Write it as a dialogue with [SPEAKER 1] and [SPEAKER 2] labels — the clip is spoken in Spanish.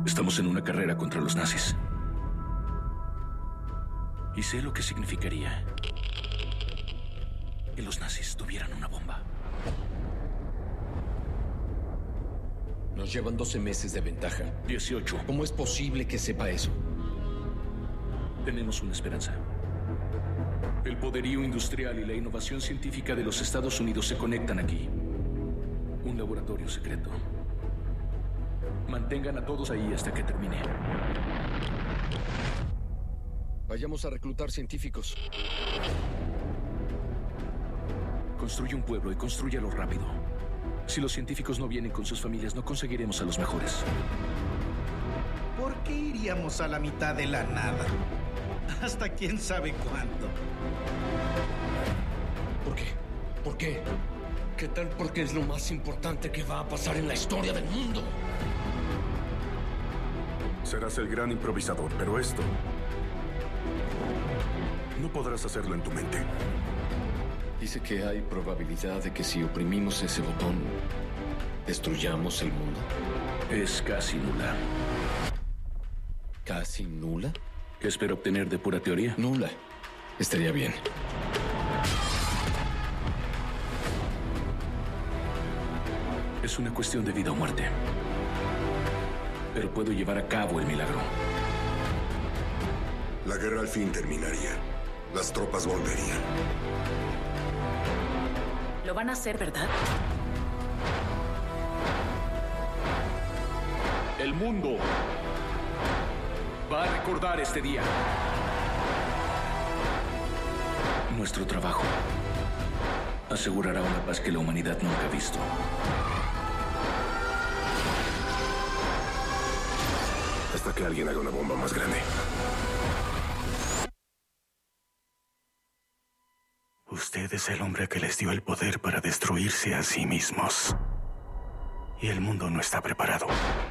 [SPEAKER 1] Estamos en una carrera contra los nazis. Y sé lo que significaría que los nazis tuvieran una bomba.
[SPEAKER 2] Nos llevan 12 meses de ventaja.
[SPEAKER 1] 18.
[SPEAKER 2] ¿Cómo es posible que sepa eso?
[SPEAKER 1] Tenemos una esperanza. El poderío industrial y la innovación científica de los Estados Unidos se conectan aquí. Un laboratorio secreto. Mantengan a todos ahí hasta que termine.
[SPEAKER 2] Vayamos a reclutar científicos.
[SPEAKER 1] Construye un pueblo y constrúyalo rápido. Si los científicos no vienen con sus familias, no conseguiremos a los mejores.
[SPEAKER 3] ¿Por qué iríamos a la mitad de la nada? Hasta quién sabe cuándo.
[SPEAKER 2] ¿Por qué? ¿Por qué? ¿Qué tal? Porque es lo más importante que va a pasar en la historia del mundo.
[SPEAKER 4] Serás el gran improvisador, pero esto no podrás hacerlo en tu mente.
[SPEAKER 2] Dice que hay probabilidad de que si oprimimos ese botón, destruyamos el mundo.
[SPEAKER 1] Es casi nula.
[SPEAKER 2] ¿Casi nula?
[SPEAKER 1] ¿Qué espero obtener de pura teoría?
[SPEAKER 2] Nula. Estaría bien.
[SPEAKER 1] Es una cuestión de vida o muerte. Pero puedo llevar a cabo el milagro.
[SPEAKER 5] La guerra al fin terminaría. Las tropas volverían.
[SPEAKER 6] Lo van a hacer, ¿verdad?
[SPEAKER 1] El mundo va a recordar este día. Nuestro trabajo asegurará una paz que la humanidad nunca ha visto.
[SPEAKER 4] Hasta que alguien haga una bomba más grande.
[SPEAKER 7] Usted es el hombre que les dio el poder para destruirse a sí mismos. Y el mundo no está preparado.